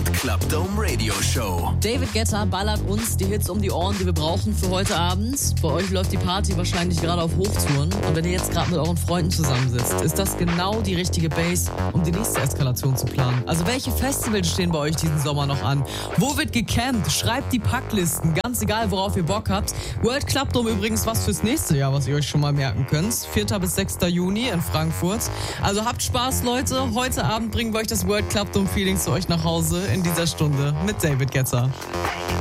World Club Dome Radio Show. David Guetta ballert uns die Hits um die Ohren, die wir brauchen für heute Abend. Bei euch läuft die Party wahrscheinlich gerade auf Hochtouren. Und wenn ihr jetzt gerade mit euren Freunden zusammensitzt, ist das genau die richtige Base, um die nächste Eskalation zu planen. Also welche Festivals stehen bei euch diesen Sommer noch an? Wo wird gecampt? Schreibt die Packlisten, ganz egal, worauf ihr Bock habt. World Club Dome übrigens was fürs nächste Jahr, was ihr euch schon mal merken könnt. 4. bis 6. Juni in Frankfurt. Also habt Spaß, Leute. Heute Abend bringen wir euch das World Club Dome Feeling zu euch nach Hause in dieser Stunde mit David Guetta.